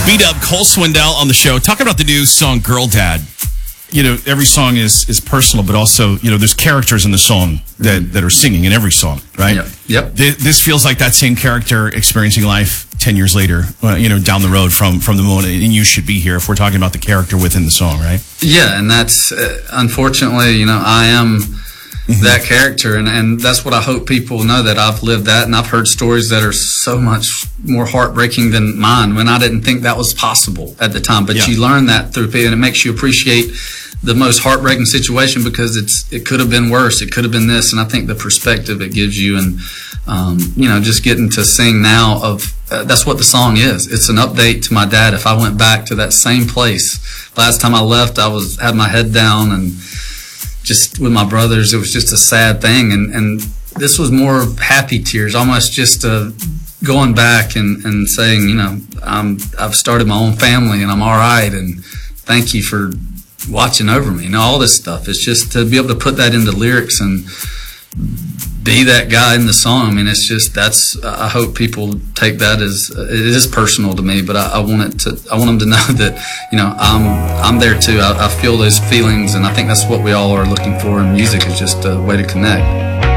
Beat Up, Cole Swindell on the show. Talking about the new song Girl Dad. You know, every song is personal, but also, you know, there's characters in the song that are singing in every song, right? Yep. This feels like that same character experiencing life 10 years later, you know, down the road from the moment, and You Should Be Here, if we're talking about the character within the song, right? Yeah, and that's, unfortunately, you know, I am that character, and that's what I hope people know, that I've lived that, and I've heard stories that are so much more heartbreaking than mine, when I didn't think that was possible at the time. But you learn that through people, and it makes you appreciate the most heartbreaking situation, because it could have been worse, it could have been this, and I think the perspective it gives you, and you know, just getting to sing now of that's what the song is. It's an update to my dad. If I went back to that same place, last time I left, I had my head down and just with my brothers, it was just a sad thing, and this was more happy tears, almost just going back and saying, you know, I've started my own family and I'm all right, and thank you for watching over me, and all this stuff. It's just to be able to put that into lyrics and be that guy in the song. I mean, it's just, I hope people take that as, it is personal to me, but I want them to know that, you know, I'm there too. I feel those feelings, and I think that's what we all are looking for in music, is just a way to connect.